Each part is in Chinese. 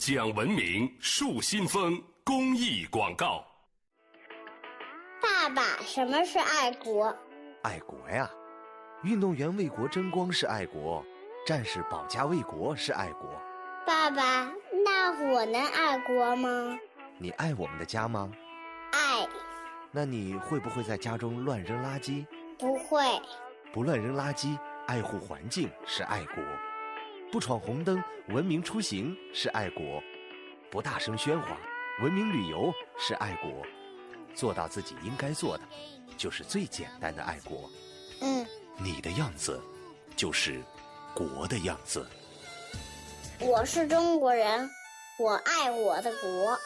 讲文明树新风公益广告。 爸爸，什么是爱国？ 爱国呀，运动员为国争光是爱国，战士保家卫国是爱国。 爸爸，那我能爱国吗？ 你爱我们的家吗？ 爱。 那你会不会在家中乱扔垃圾？ 不会。 不乱扔垃圾，爱护环境是爱国。不闯红灯，文明出行是爱国。不大声喧哗，文明旅游是爱国。做到自己应该做的，就是最简单的爱国。你的样子就是国的样子。 我是中国人，我爱我的国。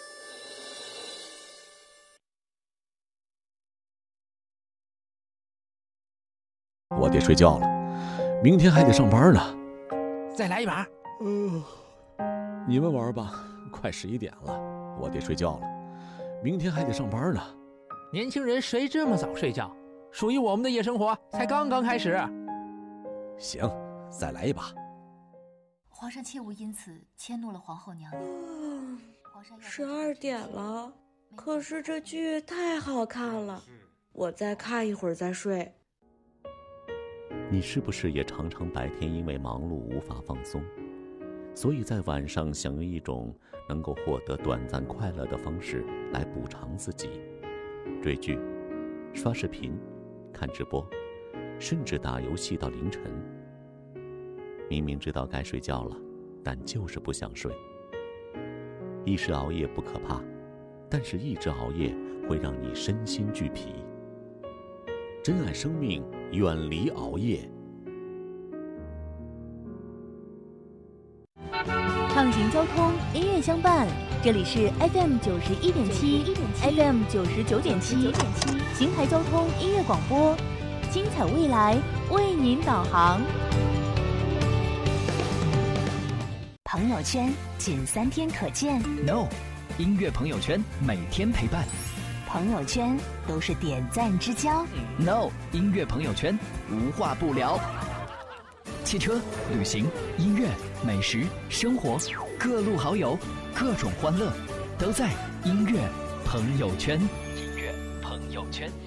我得睡觉了，明天还得上班呢。 再来一把。 你们玩吧，快11点了，我得睡觉了，明天还得上班呢。 年轻人谁这么早睡觉？属于我们的夜生活才刚刚开始。 行，再来一把。 皇上切勿因此迁怒了皇后娘娘。 12点了，可是这剧太好看了，我再看一会儿再睡。 你是不是也常常白天因为忙碌无法放松，所以在晚上想用一种能够获得短暂快乐的方式来补偿自己？追剧、刷视频、看直播，甚至打游戏到凌晨。明明知道该睡觉了，但就是不想睡。一时熬夜不可怕，但是一直熬夜会让你身心俱疲。珍爱生命，远离熬夜。 畅行交通，音乐相伴。这里是 FM 91.7 FM 99.7邢台交通音乐广播，精彩未来为您导航。 朋友圈仅3天可见 ，No， 音乐朋友圈每天陪伴。 朋友圈都是点赞之交 ，No， 音乐朋友圈无话不聊。汽车、旅行、音乐、美食、生活，各路好友，各种欢乐，都在音乐朋友圈。音乐朋友圈。